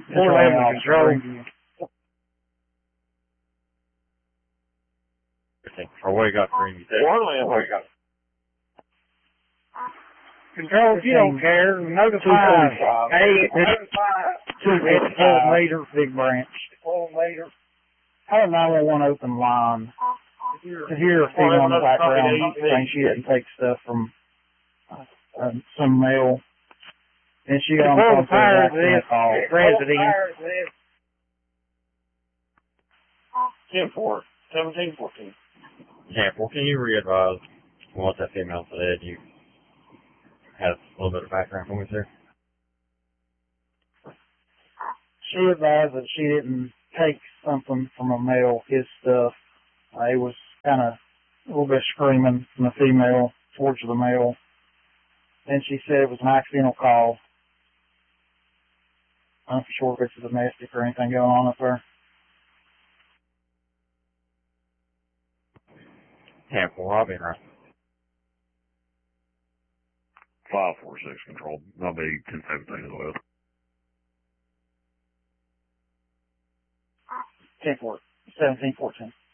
411 control. Or what you got for him? Control, if you don't care, notify. Hey, it's 12 meter, big branch. 12 meter. I have a 911 open line. To hear a female in the background saying she didn't take stuff from some mail. And she got on the phone for a call. Resident. 10-4, 17-14. Yeah, well, can you re-advise what that female said? You had a little bit of background for me, sir. She advised that she didn't take something from a male, his stuff. It was kind of a little bit screaming from the female towards the male. Then she said it was an accidental call. I'm not sure if it's a domestic or anything going on up there. Yeah, well, I'll be right. 546 control. I'll be 1017 as well. 10-4, 17-14.